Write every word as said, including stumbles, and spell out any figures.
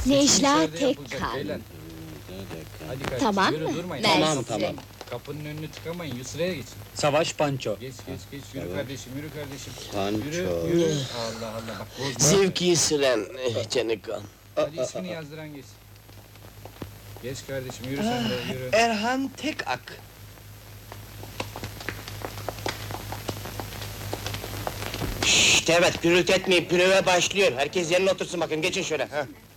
Necla içeride yapılacak Tekkan. beyler. Hadi kardeşim, Tamam yürü, mı? durmayın. Tamam, Mersi. tamam. Kapının önüne çıkamayın, Yusra'ya geçin. Savaş Panço. Geç geç geç, yürü evet. kardeşim, yürü kardeşim. Panço. Yürü, yürü. Allah Allah, bak bozma. Zevki süren eh, Canikan. Hadi ismini yazdıran geç. Geç kardeşim, yürü sen de, yürü. Erhan Tekak. Şşt, evet, gürültü etmeyin, pröve başlıyor. Herkes yerine otursun bakın, geçin şöyle. Ha.